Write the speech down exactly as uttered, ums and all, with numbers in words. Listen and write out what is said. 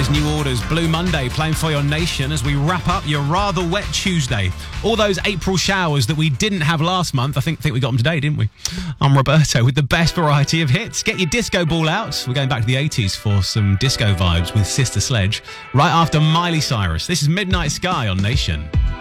is New Order's Blue Monday playing for your nation as we wrap up your rather wet Tuesday. All those April showers that we didn't have last month, I think, think we got them today, didn't we? I'm Roberto with the best variety of hits. Get your disco ball out. We're going back to the eighties for some disco vibes with Sister Sledge right after Miley Cyrus. This is Midnight Sky on Nation.